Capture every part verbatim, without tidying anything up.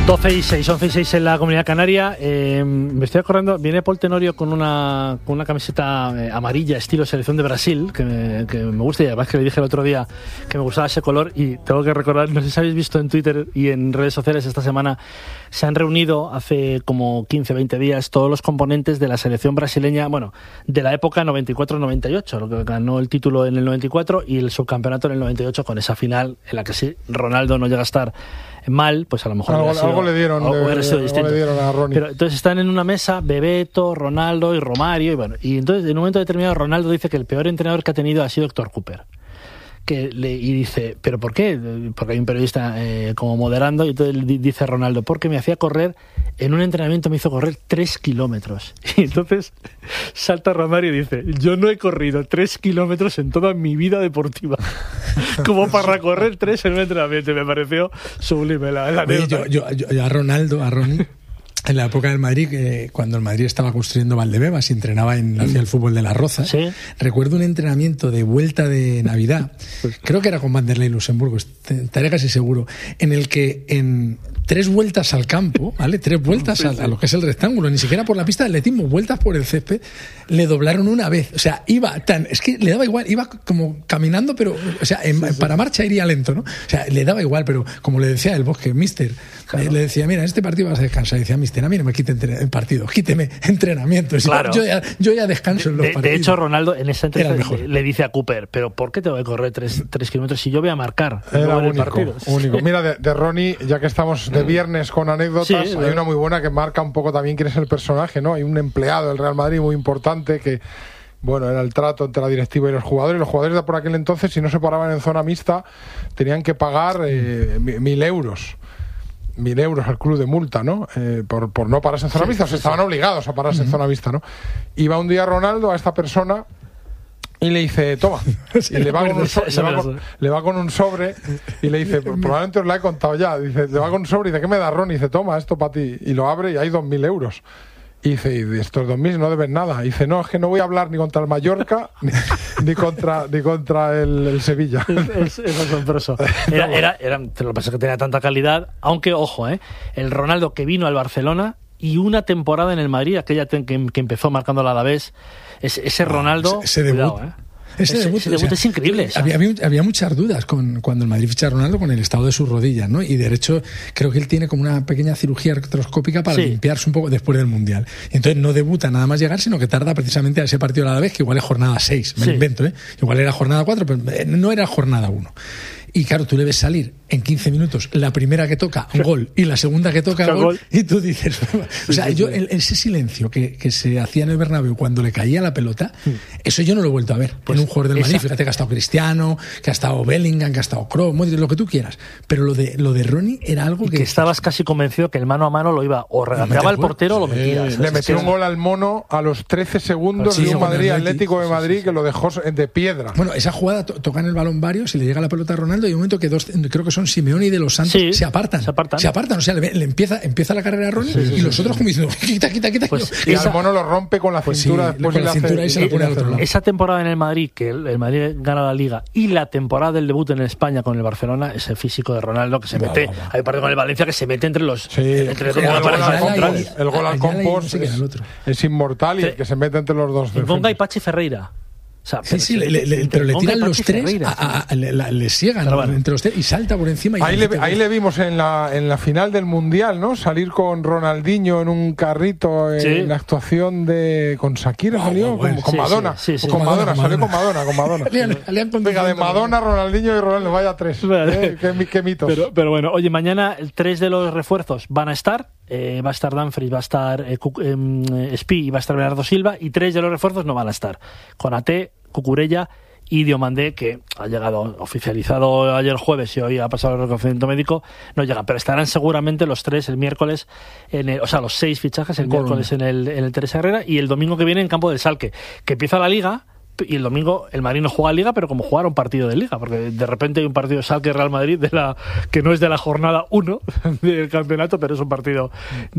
doce y seis, once y seis en la Comunidad Canaria. Eh, me estoy acordando, viene Paul Tenorio con una, con una camiseta eh, amarilla, estilo selección de Brasil, que me, que me gusta, y además que le dije el otro día que me gustaba ese color, y tengo que recordar, no sé si habéis visto en Twitter y en redes sociales esta semana, se han reunido hace como quince, veinte días todos los componentes de la selección brasileña, bueno, de la época noventa y cuatro noventa y ocho, lo que ganó el título en el noventa y cuatro y el subcampeonato en el noventa y ocho, con esa final en la que sí, Ronaldo no llega a estar mal, pues a lo mejor algo, sido, algo le dieron, o, de, hubiera sido algo distinto. le dieron a Ronnie. Pero entonces están en una mesa Bebeto, Ronaldo y Romario, y bueno, y entonces en un momento determinado Ronaldo dice que el peor entrenador que ha tenido ha sido Héctor Cooper. Que le, y dice, ¿pero por qué? Porque hay un periodista eh, como moderando, y entonces dice Ronaldo, porque me hacía correr, en un entrenamiento me hizo correr tres kilómetros. Y entonces salta Romario y dice, yo no he corrido tres kilómetros en toda mi vida deportiva, como para correr tres en un entrenamiento. Y me pareció sublime la, la Oye, yo, yo, yo a Ronaldo, a Ronnie, en la época del Madrid, eh, cuando el Madrid estaba construyendo Valdebebas y entrenaba en hacia el fútbol de las Rozas, ¿sí? Recuerdo un entrenamiento de vuelta de Navidad, creo que era con Vanderlei Luxemburgo, estaré casi seguro, en el que en tres vueltas al campo, ¿vale? Tres vueltas sí, a, sí. a lo que es el rectángulo, ni siquiera por la pista de atletismo, vueltas por el césped, le doblaron una vez. O sea, iba tan, es que le daba igual, iba como caminando, pero, o sea, en, sí, sí. para marcha iría lento, ¿no? O sea, le daba igual, pero como le decía el Bosque, mister, claro. eh, le decía, mira, en este partido vas a descansar. Y decía, mister, a mí no me quite entre, el partido, quíteme entrenamiento. Claro. Yo, ya, yo ya descanso de, en los de, partidos. De hecho, Ronaldo en esa entrevista le, le dice a Cooper, pero ¿por qué te voy a correr tres, tres kilómetros si yo voy a marcar? Era único, el partido. único. Mira, de, de Ronnie, ya que estamos de viernes con anécdotas, sí, hay una muy buena que marca un poco también quién es el personaje, ¿no? Hay un empleado del Real Madrid muy importante que, bueno, era el trato entre la directiva y los jugadores. Los jugadores de por aquel entonces, si no se paraban en zona mixta, tenían que pagar eh, mil euros. Mil euros al club de multa, ¿no? Eh, por, por no pararse en zona sí, mixta. O sea, estaban sí. obligados a pararse uh-huh. en zona mixta, ¿no? Iba un día Ronaldo a esta persona y le dice, toma, sí, y le va, con un so- le, va con, le va con un sobre y le dice, probablemente os la he contado ya, dice, le va con un sobre y dice, ¿qué me da Ron? Y dice, toma, esto para ti, y lo abre y hay dos mil euros. Y dice, y de estos dos mil no deben nada. Y dice, no, es que no voy a hablar ni contra el Mallorca ni, ni contra ni contra el, el Sevilla. Es, es asombroso. Era, era, era, lo que pasa es que tenía tanta calidad, aunque, ojo, ¿eh? El Ronaldo que vino al Barcelona y una temporada en el Madrid, aquella te, que, que empezó marcando la Alavés, ese, ese Ronaldo, oh, ese, ese cuidado, debut. ¿eh? Ese, ese debut, ese debut o sea, es increíble. Había, había, había muchas dudas con, cuando el Madrid ficha a Ronaldo con el estado de sus rodillas, ¿no? Y de hecho, creo que él tiene como una pequeña cirugía artroscópica para sí. limpiarse un poco después del Mundial. Y entonces no debuta nada más llegar, sino que tarda precisamente a ese partido a la vez, que igual es jornada seis, me sí. lo invento, ¿eh? Igual era jornada cuatro, pero no era jornada uno. Y claro, tú le ves salir en quince minutos la primera que toca, gol, y la segunda que toca, gol, gol, y tú dices... O sea, yo el, ese silencio que, que se hacía en el Bernabéu cuando le caía la pelota, sí. eso yo no lo he vuelto a ver pues en un jugador del Madrid. Esa... Fíjate que ha estado Cristiano, que ha estado Bellingham, que ha estado Kroos, lo que tú quieras. Pero lo de lo de Ronnie era algo y que... que estabas casi convencido que el mano a mano lo iba o regateaba el portero o lo metía. Eh, le metió un gol al mono a los trece segundos sí, de un Madrid Atlético de Madrid sí, sí, sí. que lo dejó de piedra. Bueno, esa jugada to- tocan el balón varios y le llega la pelota a Ronaldo y un momento que dos... creo que son Simeone y De Los Santos, sí, se apartan. Se apartan. Se apartan, o sea, le, le empieza, empieza la carrera a Ronnie sí, sí, y los sí, otros sí. como diciendo, quita, quita, quita. Pues y esa, al mono lo rompe con la cintura. Pues sí, con la cintura y se la pone al otro lado. Esa temporada en el Madrid, que el, el Madrid gana la Liga, y la temporada del debut en España con el Barcelona, ese físico de Ronaldo que se mete, va, va, va. hay partido con el Valencia que se mete entre los... Sí, entre el, el, gol al Compos, el gol al Compos es, es inmortal y el que se mete entre los dos. Ponga y Pachi Ferreira. O sea, sí, sí, le, le, pero le tiran los tres, Ferreira, a, a, a, le, le ciegan bueno. entre los tres y salta por encima. Y ahí le, ahí le vimos en la, en la final del Mundial, ¿no? Salir con Ronaldinho en un carrito en sí. la actuación de... ¿Con Shakira oh, salió? Oh, bueno. Con, con sí, Madonna. Sí, sí, sí. Con, con Madonna, Madonna, salió con Madonna. Con Madonna. Venga, de Madonna, Ronaldinho y Ronaldo, vaya tres. ¿Eh? ¿Qué, qué mitos. Pero, pero bueno, oye, mañana tres de los refuerzos van a estar. Eh, va a estar Dumfries, va a estar eh, eh, Spi y va a estar Bernardo Silva, y tres de los refuerzos no van a estar. Konaté, Cucurella y Diomandé, que ha llegado oficializado ayer jueves y hoy ha pasado el reconocimiento médico, no llegan, pero estarán seguramente los tres el miércoles, en el, o sea, los seis fichajes el miércoles en el, en el Teresa Herrera y el domingo que viene en campo del Salque, que empieza la Liga, y el domingo el Madrid no juega Liga, pero como jugar un partido de Liga, porque de repente hay un partido Schalke-Real Madrid de la que no es de la jornada uno del campeonato, pero es un partido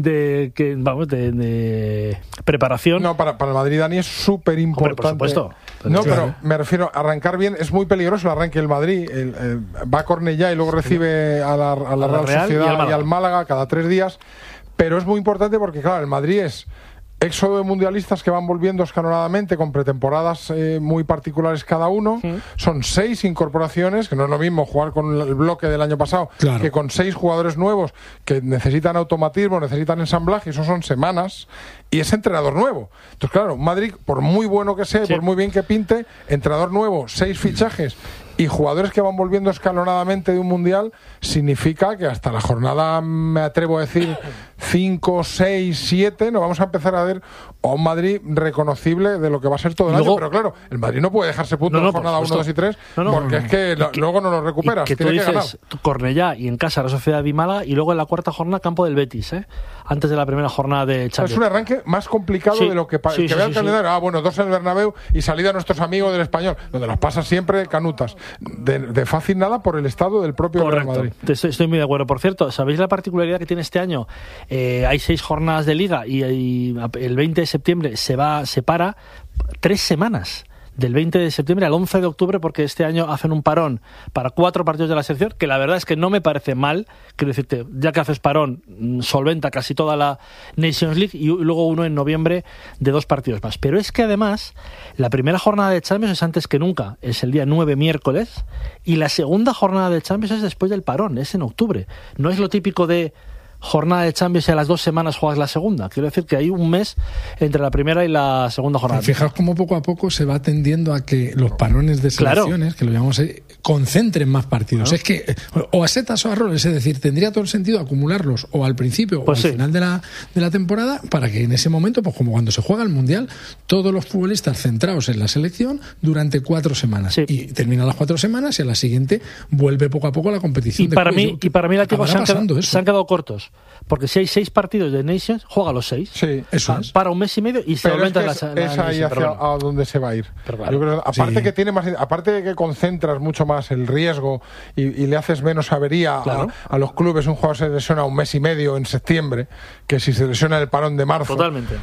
de que vamos de, de preparación. No, para, para el Madrid, Dani, es súper importante. Por supuesto. Pero no, claro. Pero me refiero a arrancar bien. Es muy peligroso el arranque del Madrid. El, el, va a Cornellá y luego recibe a la, a la, a la Real, Real Sociedad y al, y al Málaga cada tres días. Pero es muy importante porque, claro, el Madrid es éxodo de mundialistas que van volviendo escalonadamente con pretemporadas eh, muy particulares cada uno. Sí. Son seis incorporaciones, que no es lo mismo jugar con el bloque del año pasado, claro, que con seis jugadores nuevos que necesitan automatismo, necesitan ensamblaje, eso son semanas, y es entrenador nuevo. Entonces, claro, Madrid, por muy bueno que sea, sí, por muy bien que pinte, entrenador nuevo, seis fichajes y jugadores que van volviendo escalonadamente de un mundial, significa que hasta la jornada, me atrevo a decir, cinco, seis, siete, nos vamos a empezar a ver a un Madrid reconocible de lo que va a ser todo el luego, año. Pero claro, el Madrid no puede dejarse puntos no, no, en jornada uno, dos y tres, no, no, porque no, no, es que, que luego no lo recuperas. Que tiene tú que ganar. dices Cornellá y en casa la Sociedad de Málaga, y luego en la cuarta jornada campo del Betis, ¿eh? Antes de la primera jornada de Champions. Es un arranque más complicado sí, de lo que, pa- sí, que sí, vea sí, el calendario. Sí. Ah, bueno, dos en el Bernabéu y salida a nuestros amigos del Español, donde las pasa siempre canutas. De, de fácil nada por el estado del propio Real Madrid. Estoy, estoy muy de acuerdo. Por cierto, ¿sabéis la particularidad que tiene este año? Eh, hay seis jornadas de Liga y, y el veinte de septiembre se va, se para tres semanas. Del veinte de septiembre al once de octubre, porque este año hacen un parón para cuatro partidos de la selección, que la verdad es que no me parece mal. Quiero decirte, ya que haces parón, solventa casi toda la Nations League, y luego uno en noviembre de dos partidos más. Pero es que además, la primera jornada de Champions es antes que nunca, es el día nueve, miércoles, y la segunda jornada de Champions es después del parón, es en octubre. No es lo típico de jornada de Champions y a las dos semanas juegas la segunda. Quiero decir que hay un mes entre la primera y la segunda jornada. Fijaos cómo poco a poco se va tendiendo a que los parones de selecciones, claro, que lo llamamos ahí, concentren más partidos. Claro. Es que o a setas o a roles, es decir, tendría todo el sentido acumularlos o al principio pues o al sí. final de la, de la temporada, para que en ese momento, pues como cuando se juega el Mundial, todos los futbolistas centrados en la selección durante cuatro semanas. Sí. Y terminan las cuatro semanas y a la siguiente vuelve poco a poco la competición. Y de para mí, y para mí la se han, quedado, se han quedado cortos. Porque si hay seis partidos de Nations, juega los seis. Sí, eso es. Para un mes y medio y se pero aumenta es que la, es, la es ahí hacia bueno. a dónde se va a ir. Claro. Yo creo, aparte sí. que tiene más, aparte de que concentras mucho más el riesgo y, y le haces menos avería claro. a, a los clubes, un jugador se lesiona un mes y medio en septiembre, que si se lesiona el parón de marzo. Totalmente.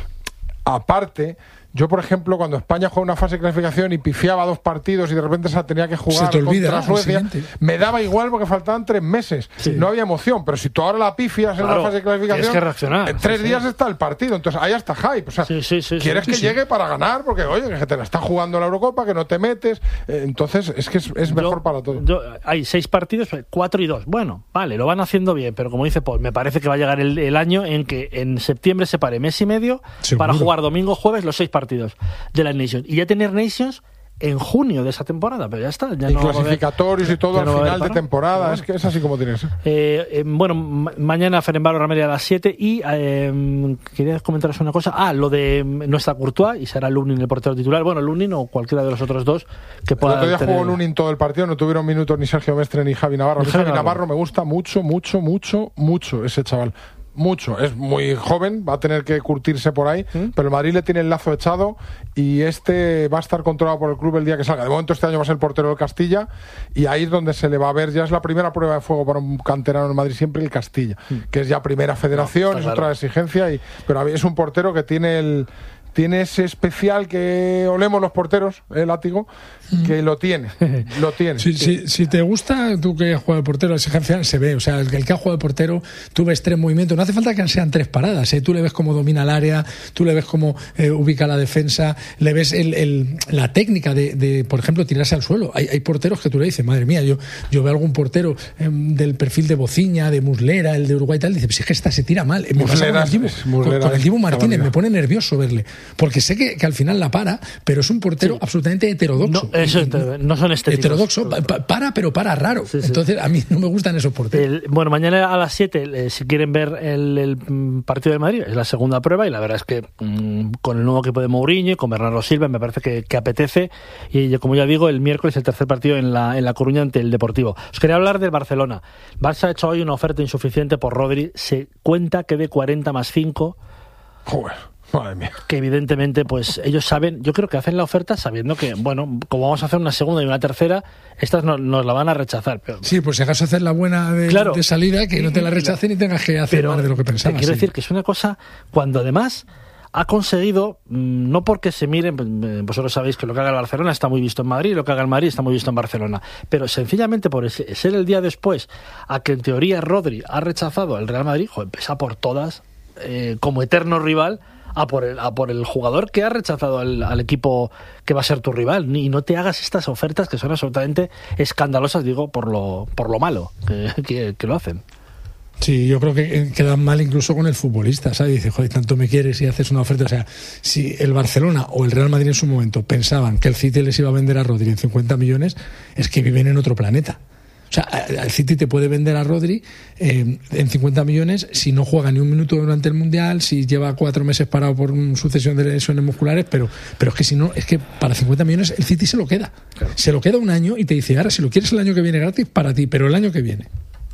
Aparte, yo, por ejemplo, cuando España jugaba una fase de clasificación y pifiaba dos partidos y de repente se la tenía que jugar contra Suecia, me daba igual porque faltaban tres meses. Sí. No había emoción. Pero si tú ahora la pifias claro, en la fase de clasificación, que reaccionar. en tres sí, días sí. está el partido. Entonces ahí está hype. O sea, sí, sí, sí, quieres sí, que sí, llegue sí. para ganar porque, oye, que te la está jugando la Eurocopa, que no te metes. Eh, entonces es que es, es mejor yo, para todo. Yo, hay seis partidos, cuatro y dos. Bueno, vale, lo van haciendo bien, pero como dice Paul, me parece que va a llegar el, el año en que en septiembre se pare mes y medio ¿seguro? Para jugar domingo, jueves los seis partidos de la Nations. Y ya tener Nations en junio de esa temporada, pero ya está. Ya y no clasificatorios haber, y todo al no final de temporada, bueno. es que es así como tienes. Eh, eh, bueno, ma- mañana Ferenbaro Ramelia a las siete y eh, quería comentaros una cosa. Ah, lo de nuestra Courtois y será Lunin el portero titular. Bueno, Lunin o cualquiera de los otros dos que puedan. El otro día tener... jugó Lunin todo el partido, no tuvieron minutos ni Sergio Mestre ni Javi Navarro. Ni Javi Navarro. Navarro me gusta mucho, mucho, mucho, mucho ese chaval. Mucho, es muy joven, va a tener que curtirse por ahí, ¿Mm? pero el Madrid le tiene el lazo echado y este va a estar controlado por el club el día que salga. De momento este año va a ser el portero del Castilla y ahí es donde se le va a ver, ya es la primera prueba de fuego para un canterano en Madrid siempre, el Castilla, ¿Mm? que es ya primera federación, no, es claro. otra exigencia, y, pero es un portero que tiene el... Tiene ese especial que olemos los porteros, el látigo, que lo tiene, lo tiene. Si, si, si te gusta, tú que has jugado de portero, la exigencia se ve. O sea, el, el que ha jugado de portero, tú ves tres movimientos. No hace falta que sean tres paradas. ¿eh? Tú le ves cómo domina el área, tú le ves cómo eh, ubica la defensa, le ves el, el, la técnica de, de, por ejemplo, tirarse al suelo. Hay, hay porteros que tú le dices, madre mía, yo, yo veo algún portero eh, del perfil de Bociña, de Muslera, el de Uruguay y tal, dice, pues es que esta se tira mal. Me pasa con el Dibu, con, con el Dibu Martínez, me pone nervioso verle. Porque sé que, que al final la para, pero es un portero sí. absolutamente heterodoxo. No, eso, no, no son estéticos. Heterodoxo, pa, para, pero para raro. Sí, sí. Entonces, a mí no me gustan esos porteros. El, bueno, mañana a las siete, eh, si quieren ver el, el partido de Madrid, es la segunda prueba y la verdad es que mmm, con el nuevo equipo de Mourinho y con Bernardo Silva me parece que, que apetece. Y como ya digo, el miércoles el tercer partido en la, en la Coruña ante el Deportivo. Os quería hablar del Barcelona. Barça ha hecho hoy una oferta insuficiente por Rodri. Se cuenta que de cuarenta más cinco. Joder. Madre mía. Que evidentemente pues ellos saben, yo creo que hacen la oferta sabiendo que, bueno, como vamos a hacer una segunda y una tercera, estas no, nos la van a rechazar. Pero, sí, pues si acaso hacer la buena de, claro, de salida, que no te la rechacen y tengas que hacer más de lo que pensabas. Te quiero sí. decir que es una cosa cuando además ha conseguido, no porque se miren, vosotros sabéis que lo que haga el Barcelona está muy visto en Madrid, lo que haga el Madrid está muy visto en Barcelona, pero sencillamente por ese, ser el día después a que en teoría Rodri ha rechazado al Real Madrid, joder, pesa por todas, eh, como eterno rival, a por el, a por el jugador que ha rechazado al, al equipo que va a ser tu rival, y no te hagas estas ofertas que son absolutamente escandalosas, digo, por lo, por lo malo que, que, que lo hacen. Sí, yo creo que quedan mal incluso con el futbolista, ¿sabes? Dice, joder, tanto me quieres y haces una oferta. O sea, si el Barcelona o el Real Madrid en su momento pensaban que el City les iba a vender a Rodri en cincuenta millones, es que viven en otro planeta. O sea, el City te puede vender a Rodri eh, en cincuenta millones si no juega ni un minuto durante el Mundial, si lleva cuatro meses parado por una sucesión de lesiones musculares, pero, pero es que si no, es que para cincuenta millones el City se lo queda. Claro. Se lo queda un año y te dice, ahora si lo quieres el año que viene gratis, para ti, pero el año que viene.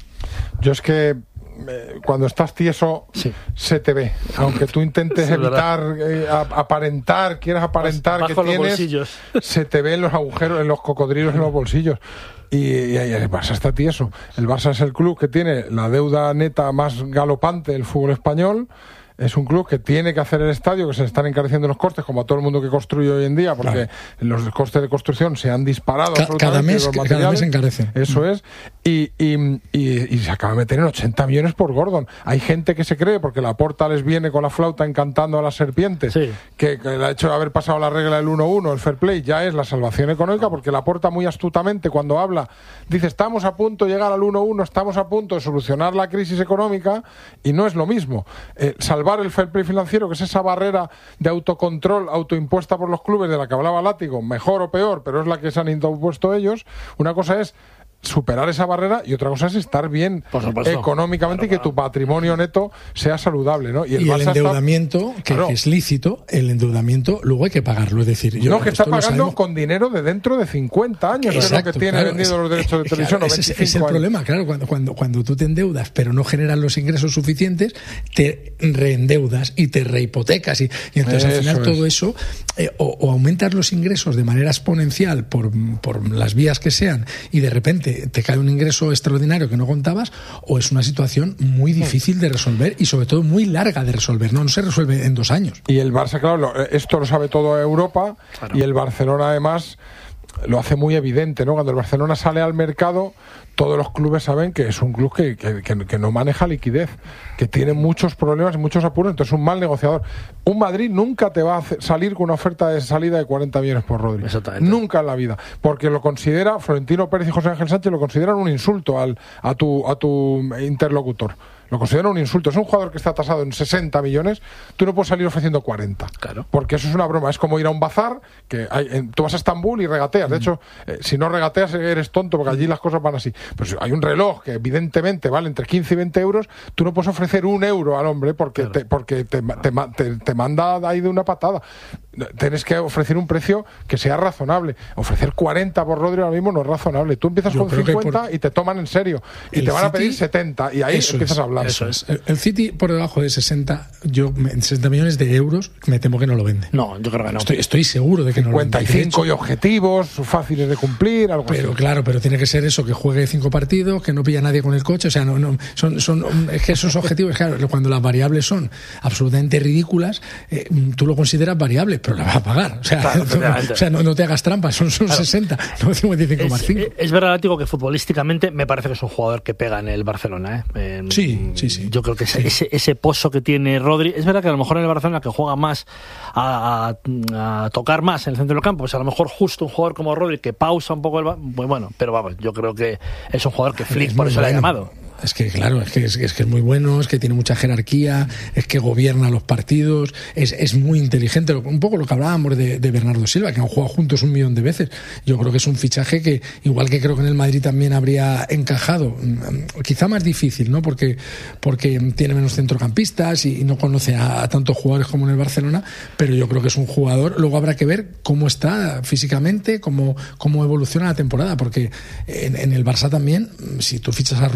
Yo es que cuando estás tieso sí. se te ve, aunque tú intentes sí, evitar eh, aparentar, quieras aparentar Bajo que tienes, bolsillos. Se te ve en los agujeros, en los cocodrilos, en los bolsillos. Y, y, y el Barça está tieso. El Barça es el club que tiene la deuda neta más galopante del fútbol español. Es un club que tiene que hacer el estadio, que se están encareciendo los costes, como a todo el mundo que construye hoy en día, porque claro. los costes de construcción se han disparado. Ca- cada mes, cada mes encarecen. Eso mm. es. Y, y, y, y se acaba de meter en ochenta millones por Gordon. Hay gente que se cree, porque Laporta les viene con la flauta encantando a las serpientes, sí. que, que el hecho de haber pasado la regla del uno uno, el fair play, ya es la salvación económica, porque Laporta muy astutamente, cuando habla, dice, estamos a punto de llegar al uno uno, estamos a punto de solucionar la crisis económica, y no es lo mismo. Eh, salvar el fair play financiero, que es esa barrera de autocontrol autoimpuesta por los clubes de la que hablaba Látigo, mejor o peor, pero es la que se han impuesto ellos. Una cosa es superar esa barrera y otra cosa es estar bien económicamente, claro, y que tu patrimonio neto sea saludable, ¿no? Y el, y el endeudamiento, está... que, claro. que es lícito, el endeudamiento luego hay que pagarlo, es decir... Yo, no, que está pagando con dinero de dentro de cincuenta años, exacto, que es lo que tiene claro, vendido es, los derechos de televisión. Claro, ese, ese es el años. problema, claro, cuando, cuando, cuando tú te endeudas pero no generas los ingresos suficientes, te reendeudas y te rehipotecas y, y entonces eso al final es. todo eso, eh, o, o aumentas los ingresos de manera exponencial por, por las vías que sean y de repente te cae un ingreso extraordinario que no contabas, o es una situación muy difícil de resolver y sobre todo muy larga de resolver, no, no se resuelve en dos años. Y el Barça, claro, esto lo sabe todo Europa, claro. y el Barcelona además lo hace muy evidente, ¿no? Cuando el Barcelona sale al mercado, todos los clubes saben que es un club que, que, que, que no maneja liquidez, que tiene muchos problemas y muchos apuros, entonces es un mal negociador. Un Madrid nunca te va a hacer salir con una oferta de salida de cuarenta millones por Rodri. Nunca en la vida. Porque lo considera, Florentino Pérez y José Ángel Sánchez lo consideran un insulto al, a, tu, a tu interlocutor. Lo considero un insulto. Es un jugador que está tasado en sesenta millones, tú no puedes salir ofreciendo cuarenta. Claro. Porque eso es una broma. Es como ir a un bazar, que hay, en, tú vas a Estambul y regateas. De hecho, eh, si no regateas eres tonto, porque allí las cosas van así. Pues hay un reloj que evidentemente vale entre quince y veinte euros, tú no puedes ofrecer un euro al hombre porque, claro. te, porque te, te, te, te manda ahí de una patada. Tienes que ofrecer un precio que sea razonable. Ofrecer cuarenta por Rodri ahora mismo no es razonable. Tú empiezas Yo con cincuenta por... y te toman en serio. Y te van City, a pedir setenta y ahí empiezas es, a hablar. Eso es. El, el City por debajo de sesenta, yo sesenta millones de euros, me temo que no lo vende. No, yo creo que no. Estoy, estoy seguro de que no lo vende. cincuenta y cinco y objetivos fáciles de cumplir, algo pero así. Claro, pero tiene que ser eso, que juegue cinco partidos, que no pilla a nadie con el coche, o sea, no, no son, son es que esos objetivos, claro, cuando las variables son absolutamente ridículas, eh, tú lo consideras variable, pero la vas a pagar. O sea, claro, no, o sea no, no te hagas trampas, son, son claro. sesenta, no cincuenta y cinco más cinco. Es, es verdad, Látigo, que futbolísticamente me parece que es un jugador que pega en el Barcelona. ¿eh? En, sí, sí, sí. Yo creo que sí. ese, ese pozo que tiene Rodri, es verdad que a lo mejor en el Barcelona, que juega más a, a, a tocar más en el centro del campo, pues a lo mejor justo un jugador como Rodri que pausa un poco el... Pues bueno, pero vamos, yo creo que es un jugador que Flick por eso le ha llamado. Es que, claro, es que es, es que es muy bueno, es que tiene mucha jerarquía, es que gobierna los partidos, es, es muy inteligente. Un poco lo que hablábamos de, de Bernardo Silva, que han jugado juntos un millón de veces. Yo creo que es un fichaje que, igual que creo que en el Madrid también habría encajado, quizá más difícil, ¿no? Porque, porque tiene menos centrocampistas y, y no conoce a, a tantos jugadores como en el Barcelona, pero yo creo que es un jugador. Luego habrá que ver cómo está físicamente, cómo, cómo evoluciona la temporada, porque en, en el Barça también, si tú fichas a Rodri, no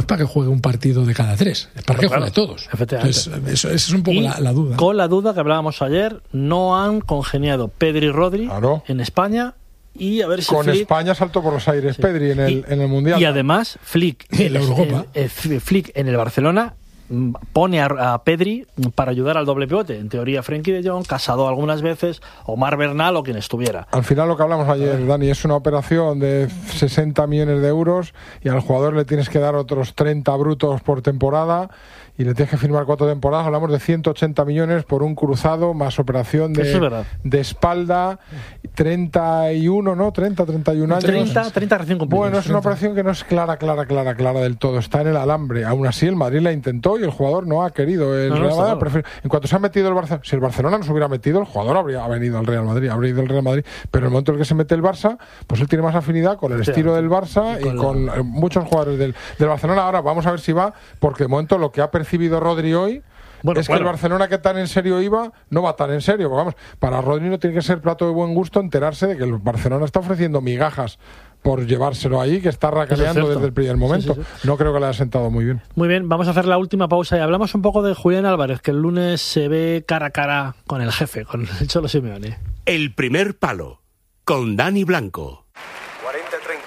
es para que juegue un partido de cada tres, es para Pero que claro, juegue todos. Efectivamente. Entonces, eso, esa es un poco y la, la duda. Con la duda que hablábamos ayer, no han congeniado Pedri y Rodri claro. en España. Y a ver si con Flick... España saltó por los aires, sí. Pedri en el, y, en el Mundial. Y además, Flick, en la Eurocopa. En, en, Flick en el Barcelona pone a, a Pedri para ayudar al doble pivote. En teoría, Frenkie de Jong, Casado algunas veces, Omar Bernal o quien estuviera. Al final, lo que hablamos ayer, Dani, es una operación de sesenta millones de euros y al jugador le tienes que dar otros treinta brutos por temporada y le tienes que firmar cuatro temporadas. Hablamos de ciento ochenta millones por un cruzado más operación de, Eso es verdad. de espalda, treinta y uno, ¿no? treinta, treinta y un años. treinta, treinta recién cumplidos. Bueno, es una operación que no es clara, clara, clara, clara del todo. Está en el alambre. Aún así, el Madrid la intentó y el jugador no ha querido. El no, Real no, Madrid prefiere... En cuanto se ha metido el Barcelona, si el Barcelona no se hubiera metido, el jugador habría venido al Real Madrid, habría ido al Real Madrid. Pero en el momento en el que se mete el Barça, pues él tiene más afinidad con el sí, estilo del Barça y con, y con la... muchos jugadores del, del Barcelona. Ahora vamos a ver si va, porque de momento lo que ha percibido Rodri hoy Bueno, es que bueno. el Barcelona, que tan en serio iba, no va tan en serio. Porque, vamos, para Rodri no tiene que ser plato de buen gusto enterarse de que el Barcelona está ofreciendo migajas por llevárselo ahí, que está racaneando desde el primer momento. Sí, sí, sí. No creo que le haya sentado muy bien. Muy bien, vamos a hacer la última pausa y hablamos un poco de Julián Álvarez, que el lunes se ve cara a cara con el jefe, con el Cholo Simeone. El primer palo, con Dani Blanco. cuarenta treinta.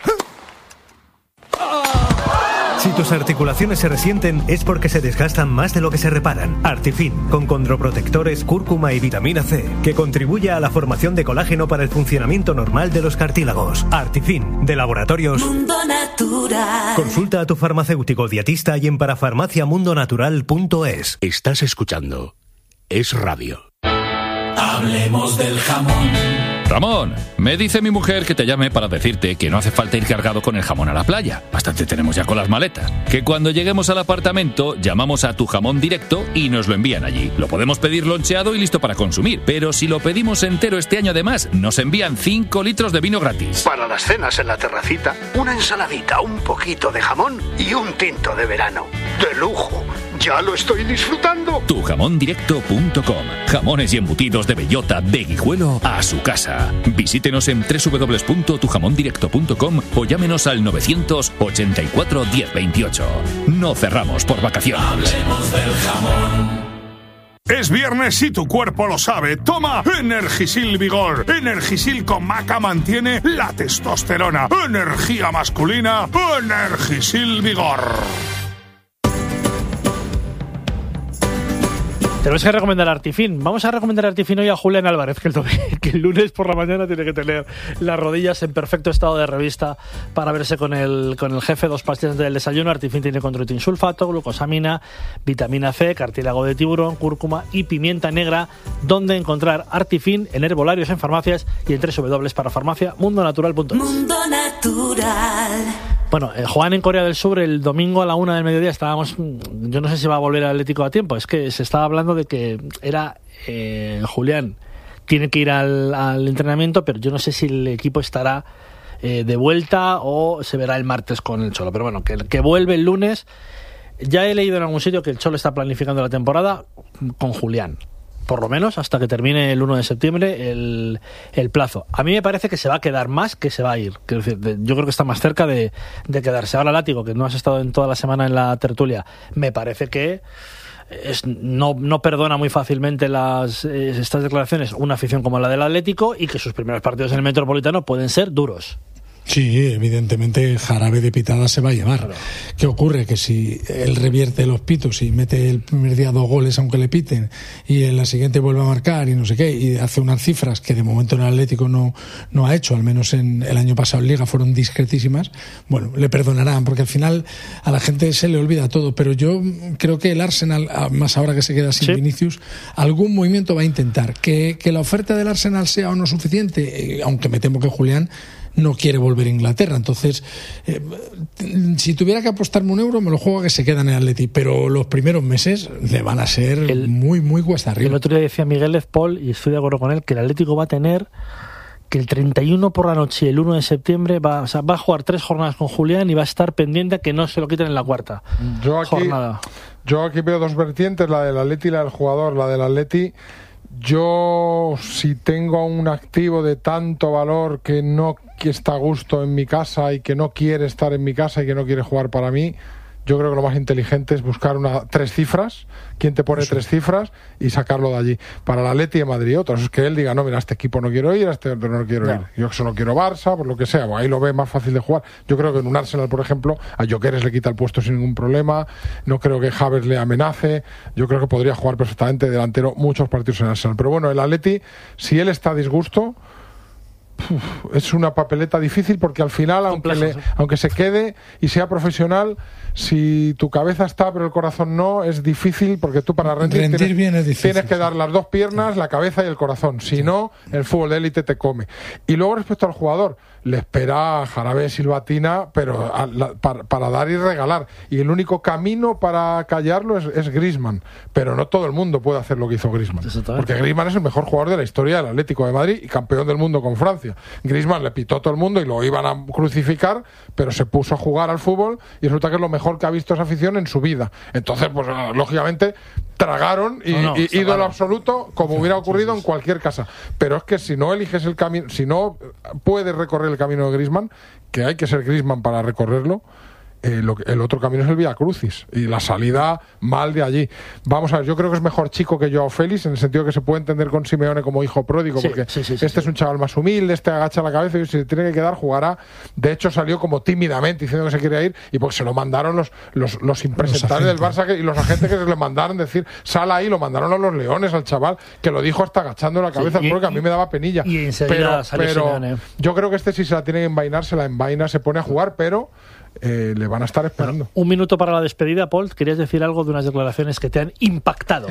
Si tus articulaciones se resienten es porque se desgastan más de lo que se reparan. Artifin, con condroprotectores, cúrcuma y vitamina C, que contribuye a la formación de colágeno para el funcionamiento normal de los cartílagos. Artifin, de Laboratorios Mundo Natural. Consulta a tu farmacéutico dietista y en parafarmaciamundonatural punto es. Estás escuchando Es Radio. Hablemos del jamón. Ramón, me dice mi mujer que te llame para decirte que no hace falta ir cargado con el jamón a la playa. Bastante tenemos ya con las maletas. Que cuando lleguemos al apartamento llamamos a Tu Jamón Directo y nos lo envían allí. Lo podemos pedir loncheado y listo para consumir. Pero si lo pedimos entero este año, además, nos envían cinco litros de vino gratis. Para las cenas en la terracita, una ensaladita, un poquito de jamón y un tinto de verano. ¡De lujo! ¡Ya lo estoy disfrutando! tu jamón directo punto com. Jamones y embutidos de bellota, de Guijuelo a su casa. Visítenos en doble u doble u doble u punto tu jamón directo punto com o llámenos al novecientos ochenta y cuatro diez veintiocho. No cerramos por vacaciones. Hablemos del jamón. Es viernes y tu cuerpo lo sabe. Toma Energisil Vigor. Energisil con maca mantiene la testosterona. Energía masculina. Energisil Vigor. Tenemos que recomendar Artifin. Vamos a recomendar Artifin hoy a Julián Álvarez, que el, que el lunes por la mañana tiene que tener las rodillas en perfecto estado de revista para verse con el, con el jefe. Dos pastillas del desayuno. Artifin tiene condroitin sulfato, glucosamina, vitamina C, cartílago de tiburón, cúrcuma y pimienta negra. Donde encontrar Artifin en herbolarios, en farmacias y en doble u doble u doble u para farmacia mundo natural punto es. Mundo Natural. Bueno, eh, Juan en Corea del Sur el domingo a la una del mediodía estábamos, yo no sé si va a volver al Atlético a tiempo, es que se estaba hablando de que era eh, Julián tiene que ir al, al entrenamiento, pero yo no sé si el equipo estará eh, de vuelta o se verá el martes con el Cholo, pero bueno, que, que vuelve el lunes. Ya he leído en algún sitio que el Cholo está planificando la temporada con Julián, por lo menos hasta que termine el uno de septiembre el, el plazo. A mí me parece que se va a quedar más que se va a ir. Quiero decir, yo creo que está más cerca de, de quedarse. Ahora, Látigo, que no has estado en toda la semana en la tertulia, me parece que es, no, no perdona muy fácilmente las, estas declaraciones una afición como la del Atlético, y que sus primeros partidos en el Metropolitano pueden ser duros. Sí, evidentemente jarabe de pitada se va a llevar. Claro. ¿Qué ocurre? Que si él revierte los pitos y mete el primer día dos goles aunque le piten y en la siguiente vuelve a marcar y no sé qué, y hace unas cifras que de momento en el Atlético no, no ha hecho, al menos en el año pasado en Liga fueron discretísimas, bueno, le perdonarán, porque al final a la gente se le olvida todo, pero yo creo que el Arsenal, más ahora que se queda sin ¿Sí? Vinicius, algún movimiento va a intentar. Que, que la oferta del Arsenal sea o no suficiente, eh, aunque me temo que Julián no quiere volver a Inglaterra, entonces eh, si tuviera que apostarme un euro me lo juego a que se queda en el Atleti, pero los primeros meses le van a ser el, muy muy cuesta arriba. El otro día decía Miguel Paul, y estoy de acuerdo con él, que el Atlético va a tener que el treinta y uno por la noche y el uno de septiembre va, o sea, va a jugar tres jornadas con Julián y va a estar pendiente a que no se lo quiten en la cuarta yo aquí, jornada. Yo aquí veo dos vertientes, la del Atleti y la del jugador. La del Atleti, yo si tengo un activo de tanto valor que no que está a gusto en mi casa y que no quiere estar en mi casa y que no quiere jugar para mí, yo creo que lo más inteligente es buscar una tres cifras, quién te pone Eso. tres cifras y sacarlo de allí. Para el Atleti de Madrid, otros es que él diga, no, mira, a este equipo no quiero ir, a este otro no quiero no. ir. Yo solo quiero Barça, por lo que sea, pues ahí lo ve más fácil de jugar. Yo creo que en un Arsenal, por ejemplo, a Gyökeres le quita el puesto sin ningún problema, no creo que Havertz le amenace, yo creo que podría jugar perfectamente delantero muchos partidos en Arsenal. Pero bueno, el Atleti, si él está a disgusto, Uf, es una papeleta difícil porque al final, aunque, le, aunque se quede y sea profesional, si tu cabeza está pero el corazón no, es difícil porque tú para rendir, rendir tienes, bien es difícil, tienes que dar las dos piernas, sí. la cabeza y el corazón. Si sí. no, el fútbol de élite te come. Y luego respecto al jugador, le espera jarabe silbatina, pero a, la, para, para dar y regalar. Y el único camino para callarlo es, es Griezmann. Pero no todo el mundo puede hacer lo que hizo Griezmann. Porque Griezmann es el mejor jugador de la historia del Atlético de Madrid y campeón del mundo con Francia. Griezmann le pitó a todo el mundo y lo iban a crucificar, pero se puso a jugar al fútbol y resulta que es lo mejor que ha visto esa afición en su vida. Entonces, pues lógicamente tragaron y, no, no, y ídolo absoluto, como hubiera ocurrido en cualquier casa. Pero es que si no eliges el camino, si no puedes recorrer el camino de Griezmann, que hay que ser Griezmann para recorrerlo, Eh, lo, el otro camino es el Vía Crucis y la salida mal de allí. Vamos a ver, yo creo que es mejor Chico que Joao Félix, en el sentido que se puede entender con Simeone como hijo pródigo, sí, porque sí, sí, este sí, es sí. un chaval más humilde, este agacha la cabeza y si se tiene que quedar jugará. De hecho salió como tímidamente diciendo que se quería ir y pues se lo mandaron los, los, los impresentables del Barça que, y los agentes que se le mandaron decir sal ahí, lo mandaron a los Leones al chaval que lo dijo hasta agachando la cabeza, sí, y, porque a mí me daba penilla. Y pero pero yo creo que este si se la tiene que envainar, se la envaina, se pone a jugar, pero Eh, le van a estar esperando. Bueno, un minuto para la despedida, Paul. Querías decir algo de unas declaraciones que te han impactado,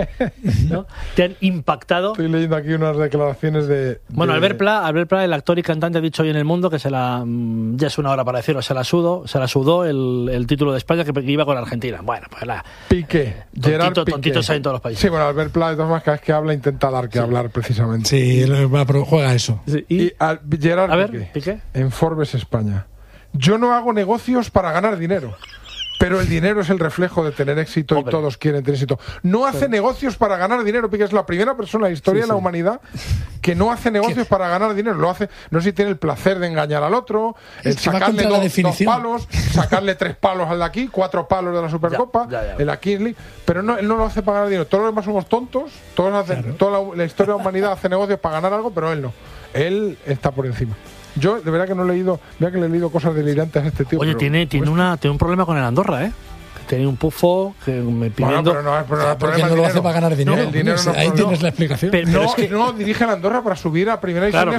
¿no? Te han impactado. Estoy leyendo aquí unas declaraciones de... de... Bueno, Albert Pla, Albert Pla, el actor y cantante, ha dicho hoy en El Mundo que se la, ya es una hora para decirlo, se la sudó, se la sudó el, el título de España que, que iba con Argentina. Bueno, pues la... Piqué. Eh, Gerard Piqué. Tontitos hay en todos los países. Sí, bueno, Albert Pla, de todas maneras, cada vez que habla intenta dar que sí. hablar, precisamente. Sí, juega eso. Sí, y, y al, Gerard a ver, Piqué, Piqué, en Forbes España. Yo no hago negocios para ganar dinero, pero el dinero es el reflejo de tener éxito. Hombre. Y todos quieren tener éxito. No hace sí. negocios para ganar dinero, Piqué es la primera persona en la historia sí, de la sí. humanidad que no hace negocios ¿Qué? para ganar dinero. Lo hace, no sé si tiene el placer de engañar al otro, el sacarle dos, dos palos, sacarle tres palos al de aquí, cuatro palos de la Supercopa, ya, ya, ya. el de Kingsley, pero no, él no lo hace para ganar dinero. Todos los demás somos tontos, todos hacen, claro. toda la, la historia de la humanidad hace negocios para ganar algo, pero él no. Él está por encima. Yo, de verdad que no he leído, mira que le he leído cosas delirantes a este tío. Oye, pero, tiene, tiene, una, tiene un problema con el Andorra, ¿eh? Tiene un pufo que me pidiendo... Bueno, pero no, pero no, porque no lo hace para ganar dinero. No, el dinero no, ahí no, tienes no. la explicación. Pero, pero no, es que no dirige a Andorra para subir a primera división. Claro,